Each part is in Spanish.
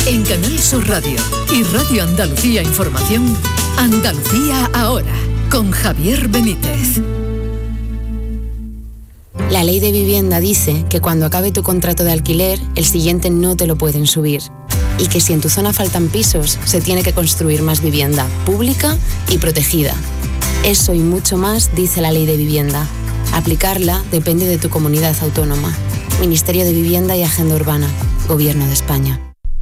En Canal Sur Radio y Radio Andalucía Información, Andalucía Ahora, con Javier Benítez. La ley de vivienda dice que cuando acabe tu contrato de alquiler, el siguiente no te lo pueden subir. Y que si en tu zona faltan pisos, se tiene que construir más vivienda pública y protegida. Eso y mucho más dice la ley de vivienda. Aplicarla depende de tu comunidad autónoma. Ministerio de Vivienda y Agenda Urbana. Gobierno de España.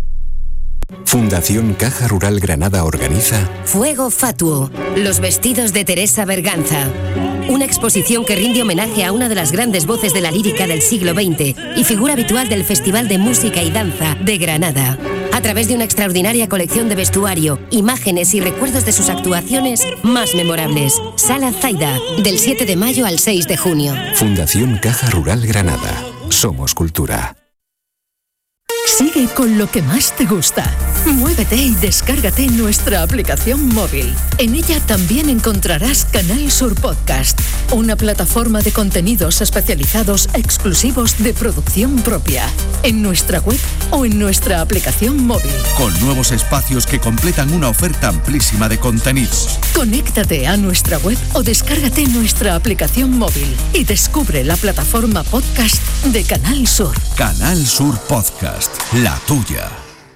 Fundación Caja Rural Granada organiza Fuego Fatuo, los vestidos de Teresa Berganza. Una exposición que rinde homenaje a una de las grandes voces de la lírica del siglo XX y figura habitual del Festival de Música y Danza de Granada. A través de una extraordinaria colección de vestuario, imágenes y recuerdos de sus actuaciones más memorables. Sala Zaida, del 7 de mayo al 6 de junio. Fundación Caja Rural Granada. Somos cultura. Sigue con lo que más te gusta. Muévete y descárgate nuestra aplicación móvil. En ella también encontrarás Canal Sur Podcast, una plataforma de contenidos especializados exclusivos de producción propia, en nuestra web o en nuestra aplicación móvil. Con nuevos espacios que completan una oferta amplísima de contenidos. Conéctate a nuestra web o descárgate nuestra aplicación móvil y descubre la plataforma podcast de Canal Sur. Canal Sur Podcast, la tuya.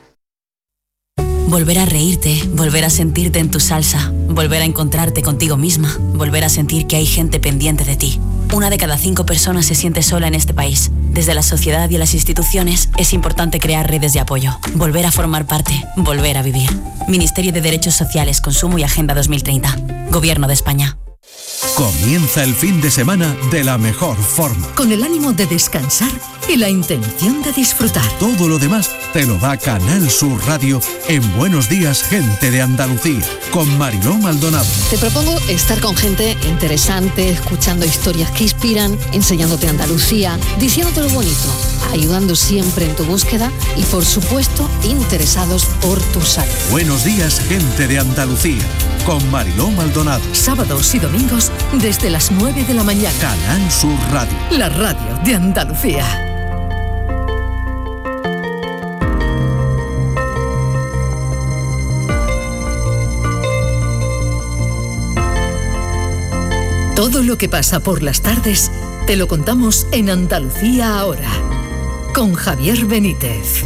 Volver a reírte, volver a sentirte en tu salsa, volver a encontrarte contigo misma, volver a sentir que hay gente pendiente de ti. 1 de cada 5 personas se siente sola en este país. Desde la sociedad y las instituciones es importante crear redes de apoyo, volver a formar parte, volver a vivir. Ministerio de Derechos Sociales, Consumo y Agenda 2030. Gobierno de España. Comienza el fin de semana de la mejor forma. Con el ánimo de descansar y la intención de disfrutar. Todo lo demás te lo da Canal Sur Radio en Buenos Días, Gente de Andalucía, con Mariló Maldonado. Te propongo estar con gente interesante, escuchando historias que inspiran, enseñándote Andalucía, diciéndote lo bonito, ayudando siempre en tu búsqueda y, por supuesto, interesados por tu salud. Buenos Días, Gente de Andalucía, con Mariló Maldonado. Sábados y domingos desde las 9 de la mañana. Canal Sur Radio. La radio de Andalucía. Todo lo que pasa por las tardes te lo contamos en Andalucía Ahora, con Javier Benítez.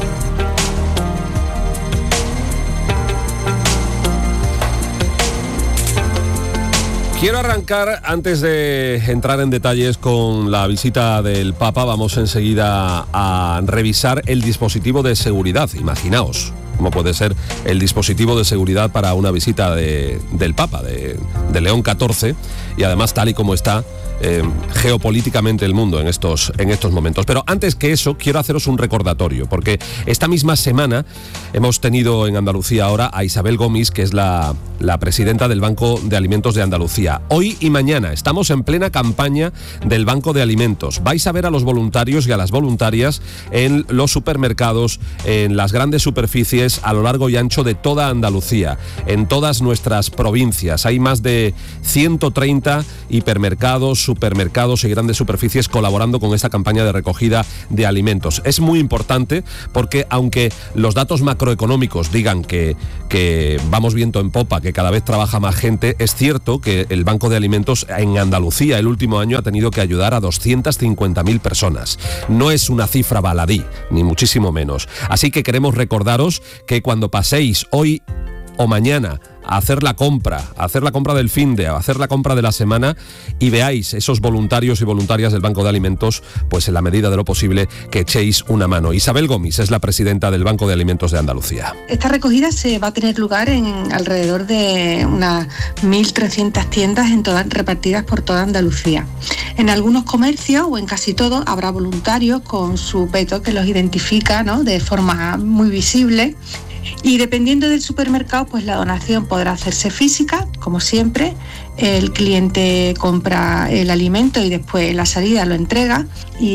Quiero arrancar, antes de entrar en detalles con la visita del Papa, vamos enseguida a revisar el dispositivo de seguridad. Imaginaos cómo puede ser el dispositivo de seguridad para una visita del Papa, de León XIV, y además tal y como está geopolíticamente el mundo en estos momentos. Pero antes que eso, quiero haceros un recordatorio, porque esta misma semana hemos tenido en Andalucía Ahora a Isabel Gomis, que es la presidenta del Banco de Alimentos de Andalucía. Hoy y mañana estamos en plena campaña del Banco de Alimentos. Vais a ver a los voluntarios y a las voluntarias en los supermercados, en las grandes superficies a lo largo y ancho de toda Andalucía, en todas nuestras provincias. Hay más de 130 hipermercados, supermercados y grandes superficies colaborando con esta campaña de recogida de alimentos. Es muy importante porque, aunque los datos macroeconómicos digan que vamos viento en popa, que cada vez trabaja más gente, es cierto que el Banco de Alimentos en Andalucía el último año ha tenido que ayudar a 250.000 personas. No es una cifra baladí, ni muchísimo menos. Así que queremos recordaros que cuando paséis hoy o mañana a hacer la compra del finde, a hacer la compra de la semana, y veáis esos voluntarios y voluntarias del Banco de Alimentos, pues en la medida de lo posible que echéis una mano. Isabel Gomis es la presidenta del Banco de Alimentos de Andalucía. Esta recogida se va a tener lugar en alrededor de unas 1.300 tiendas repartidas por toda Andalucía. En algunos comercios, o en casi todos, habrá voluntarios con su peto que los identifica, ¿no?, de forma muy visible. Y dependiendo del supermercado, pues la donación podrá hacerse física, como siempre. El cliente compra el alimento y después en la salida lo entrega,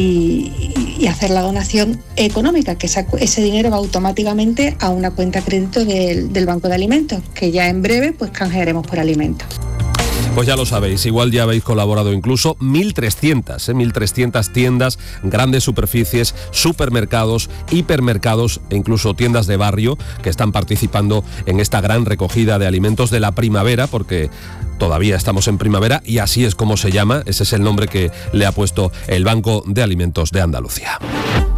y hacer la donación económica, que ese dinero va automáticamente a una cuenta de crédito del Banco de Alimentos, que ya en breve pues canjearemos por alimentos. Pues ya lo sabéis, igual ya habéis colaborado incluso 1.300 tiendas, grandes superficies, supermercados, hipermercados e incluso tiendas de barrio que están participando en esta gran recogida de alimentos de la primavera, porque todavía estamos en primavera y así es como se llama, ese es el nombre que le ha puesto el Banco de Alimentos de Andalucía.